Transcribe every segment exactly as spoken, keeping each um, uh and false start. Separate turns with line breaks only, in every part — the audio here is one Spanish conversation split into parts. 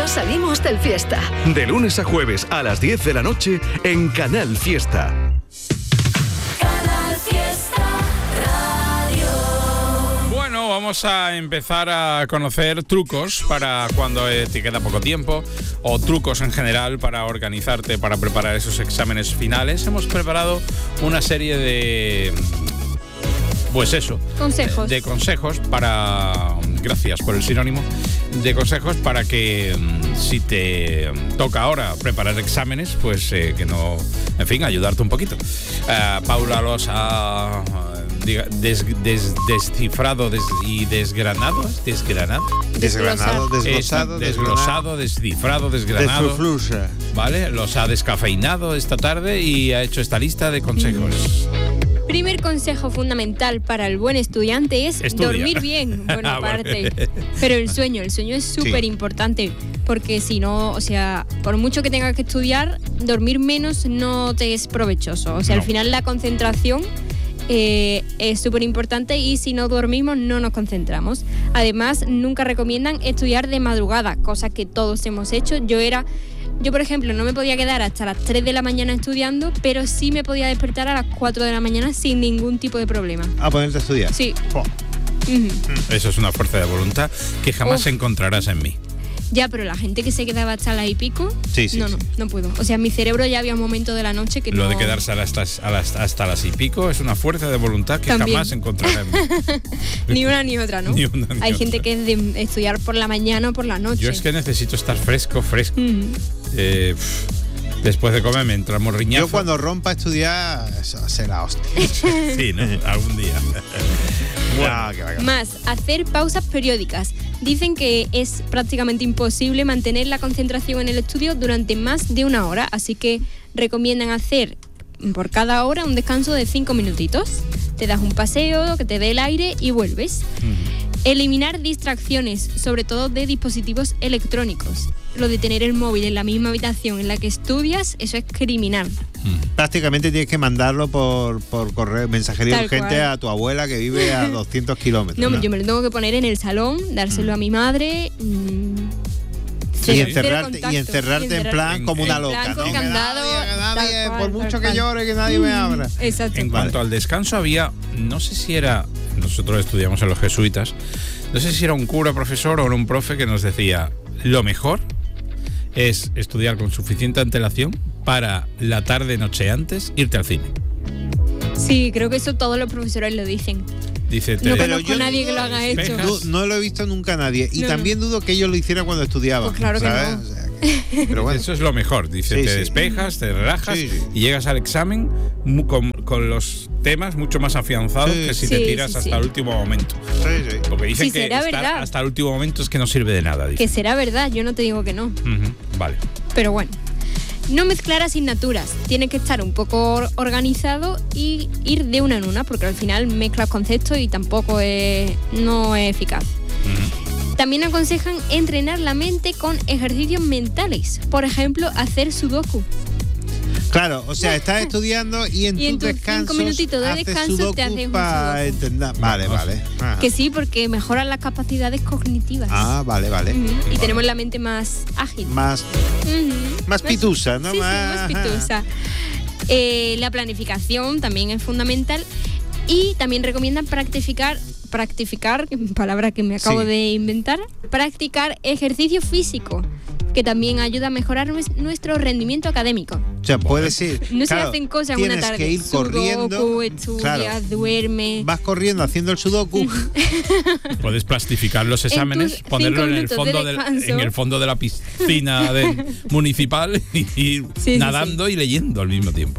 No salimos del Fiesta.
De lunes a jueves a las diez de la noche en Canal Fiesta.
Canal Fiesta Radio.
Bueno, vamos a empezar a conocer trucos para cuando eh, te queda poco tiempo, o trucos en general para organizarte, para preparar esos exámenes finales. Hemos preparado una serie de... Pues eso.
Consejos.
De, de consejos para... Gracias por el sinónimo. De consejos para que si te toca ahora preparar exámenes, pues eh, que no... En fin, ayudarte un poquito. Uh, Paula los ha des, des, descifrado des, y desgranado. ¿Desgranado?
Desgranado, desglosado,
es, desglosado, descifrado, desgranado.
Desflusa.
Vale, los ha descafeinado esta tarde y ha hecho esta lista de consejos.
Primer consejo fundamental para el buen estudiante es
Estudia.
dormir bien. Bueno,
Ah,
aparte.
vale.
Pero el sueño, el sueño es súper importante. Porque si no, o sea, por mucho que tengas que estudiar, dormir menos no te es provechoso. O sea,
No.
al final la concentración eh, es súper importante y si no dormimos no nos concentramos. Además, nunca recomiendan estudiar de madrugada, cosa que todos hemos hecho. Yo era... Yo, por ejemplo, no me podía quedar hasta las tres de la mañana estudiando, pero sí me podía despertar a las cuatro de la mañana sin ningún tipo de problema.
A ponerte a estudiar.
Sí.
Oh.
Ujú.
Eso es una fuerza de voluntad que jamás
Uf.
encontrarás en mí.
Ya, pero la gente que se quedaba hasta las y pico,
Sí, sí,
no,
sí.
no, no puedo. O sea, en mi cerebro ya había un momento de la noche que
Lo
no...
de quedarse a las, a las, hasta las y pico es una fuerza de voluntad que
También.
jamás encontrarás en mí.
Ni una ni otra, ¿no?
Ni una ni
Hay
otra.
gente que es de estudiar por la mañana o por la noche.
Yo es que necesito estar fresco, fresco.
Ujú.
Eh, pff, después de comer me entra morriñazo.
Yo cuando rompa a estudiar, eso será hostia.
Sí, ¿no? Algún día.
Bueno, que va, que va.
Más, hacer pausas periódicas. Dicen que es prácticamente imposible mantener la concentración en el estudio durante más de una hora, así que recomiendan hacer por cada hora un descanso de cinco minutitos. Te das un paseo, que te dé el aire y vuelves. Eliminar distracciones, sobre todo de dispositivos electrónicos. Lo de tener el móvil en la misma habitación en la que estudias, eso es criminal.
Prácticamente tienes que mandarlo por, por correo, mensajería
Tal
urgente
cual.
a tu abuela que vive a doscientos kilómetros.
No,
¿no?
yo me lo tengo que poner en el salón, dárselo a mi madre. mm,
Y
cero- cero
encerrarte,
contacto.
y encerrarte
Y
en
encerrar-
plan como una
en
loca,
plan
¿no?
con
Que
candado,
nadie, que nadie,
tal cual,
por mucho
tal
que
cual.
llore, que nadie me abra.
Exacto.
En cuanto al descanso había, no sé si era, nosotros estudiamos en los jesuitas, no sé si era un cura profesor o un profe que nos decía, lo mejor es estudiar con suficiente antelación para la tarde noche antes irte al cine.
Sí, creo que eso todos los profesores lo dicen.
Dice, te-
No
Pero
conozco
yo
a nadie
dudo-
que lo haga
despejas.
hecho.
Du- No lo he visto nunca a nadie. Y
No,
también dudo que ellos lo hicieran cuando estudiaban.
Pues claro que
¿sabes?
no.
O sea que- pero bueno.
Eso es lo mejor, dice,
Sí,
te
sí.
despejas, te relajas
Sí, sí.
y llegas al examen mu- con, con los temas mucho más afianzados
Sí.
que si
Sí,
te tiras
sí,
hasta
sí.
el último momento.
Sí, sí.
Porque dicen
Sí,
que
será
estar
verdad.
hasta el último momento es que no sirve de nada.
Que
Dice.
será verdad, yo no te digo que no.
Ujú, vale.
Pero bueno. No mezclar asignaturas. Tiene que estar un poco or- organizado y ir de una en una, porque al final mezclas conceptos y tampoco es, no es eficaz.
Ujú.
También aconsejan entrenar la mente con ejercicios mentales. Por ejemplo, hacer sudoku.
Claro, o sea, estás estudiando y en
Y en
tus
tus cinco
descansos
minutitos de
haces
descanso te
sudoku
haces un
para
sudoku.
entender. Vale,
Vamos.
vale. Ajá.
Que sí, porque mejoran las capacidades cognitivas.
Ah, vale, vale.
Ujú. Y
Vale.
tenemos la mente más ágil.
Más,
Ujú.
más pitusa, ¿no?
Sí, sí,
Más-
más pitusa. Eh, la planificación también es fundamental y también recomiendan practicar, practicar, palabra que me acabo
Sí.
de inventar, practicar ejercicio físico, que también ayuda a mejorar nues- nuestro rendimiento académico.
O sea, puedes ir.
No
claro,
se hacen cosas en una
tienes
tarde.
que ir corriendo.
Sudoku, estudias,
Claro.
duerme.
Vas corriendo haciendo el sudoku.
Puedes plastificar los exámenes,
tus
ponerlo
cinco
en el
minutos de
fondo del-
descanso.
en el fondo de la piscina de- municipal y ir
sí,
nadando y leyendo al mismo tiempo.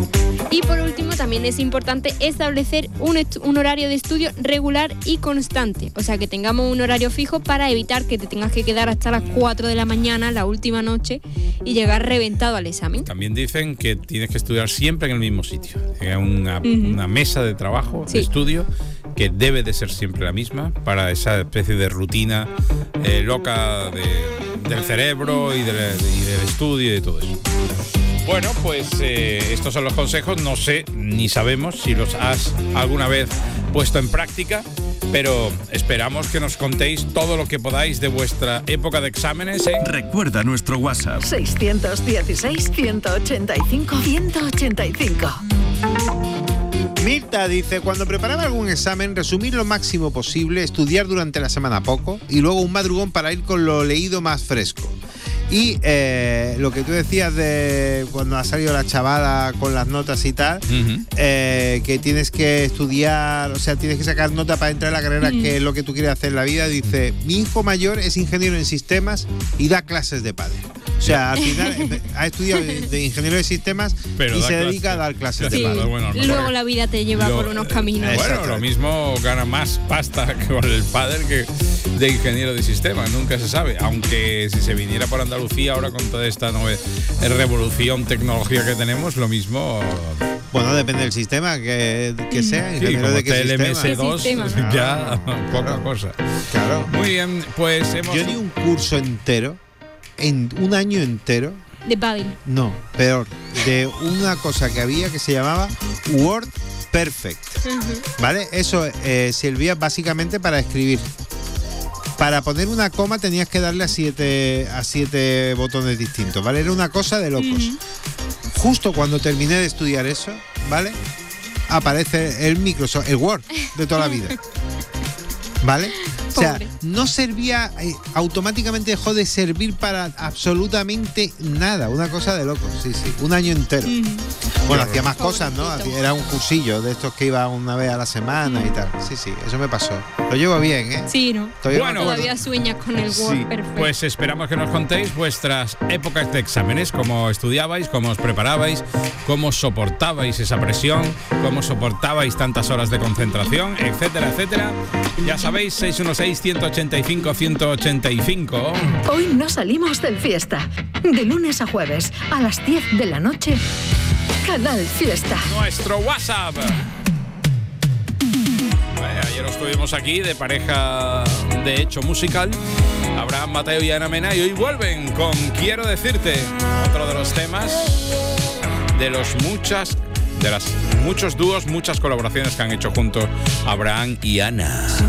Y por último, también es importante establecer un, estu- un horario de estudio regular y constante. O sea, que tengamos un horario fijo para evitar que te tengas que quedar hasta las cuatro de la mañana, la última noche, y llegar reventado al examen.
También dicen que tienes que estudiar siempre en el mismo sitio. Hay una,
Ujú.
una mesa de trabajo,
Sí.
de estudio, que debe de ser siempre la misma para esa especie de rutina eh, loca de- del cerebro y del, y del estudio y de todo eso. Bueno, pues eh, estos son los consejos. No sé ni sabemos si los has alguna vez puesto en práctica, pero esperamos que nos contéis todo lo que podáis de vuestra época de exámenes, ¿eh?
Recuerda nuestro WhatsApp.
seiscientos dieciséis, ciento ochenta y cinco, ciento ochenta y cinco.
Mirta dice, cuando preparaba algún examen, resumir lo máximo posible, estudiar durante la semana poco y luego un madrugón para ir con lo leído más fresco. Y eh, lo que tú decías de cuando ha salido la chavala con las notas y tal, uh-huh. eh, que tienes que estudiar, o sea, tienes que sacar nota para entrar a la carrera, uh-huh. que es lo que tú quieres hacer en la vida. Dice, mi hijo mayor es ingeniero en sistemas y da clases de pádel. O sea, al final ha estudiado de ingeniero de sistemas, pero y se clase, dedica a dar clases sí. de pádel.
Bueno, no, luego la vida te lleva lo, por unos caminos.
Bueno, lo mismo gana más pasta con el pádel que de ingeniero de sistemas, nunca se sabe. Aunque si se viniera por Andalucía ahora con toda esta nueva revolución tecnológica que tenemos, lo mismo.
Bueno, depende del sistema que, que sea.
Sí, como
de
qué T L M S dos,
sistema?
ya
claro.
poca
claro.
cosa.
Claro.
Muy bien, pues hemos...
Yo di un curso entero, en un año entero.
¿De pádel?
No, peor. De una cosa que había que se llamaba Word Perfect. Uh-huh. ¿Vale? Eso eh, servía básicamente para escribir. Para poner una coma tenías que darle a siete, a siete botones distintos, ¿vale? Era una cosa de locos. Uh-huh. Justo cuando terminé de estudiar eso, ¿vale? Aparece el Microsoft, el Word de toda la vida. ¿Vale? O sea, no servía, eh, automáticamente dejó de servir para absolutamente nada. Una cosa de locos, sí, sí. Un año entero. Mm. Bueno, hacía más cosas, ¿no? Hacía, era un cursillo de estos que iba una vez a la semana mm. y tal. Sí, sí, eso me pasó. Lo llevo bien, ¿eh?
Sí, ¿no?
Todavía,
bueno,
todavía sueñas con el Word sí. Perfecto.
Pues esperamos que nos contéis vuestras épocas de exámenes, cómo estudiabais, cómo os preparabais, cómo soportabais esa presión, cómo soportabais tantas horas de concentración, etcétera, etcétera. Ya sabéis, seis uno seis, uno ocho cinco, uno ocho cinco.
Hoy no salimos del Fiesta. De lunes a jueves, a las diez de la noche, Canal Fiesta.
Nuestro WhatsApp. Vale, ayer estuvimos aquí de pareja de hecho musical, Abraham Mateo y Ana Mena, y hoy vuelven con Quiero Decirte, otro de los temas de los muchas de las muchos dúos, muchas colaboraciones que han hecho juntos Abraham y Ana.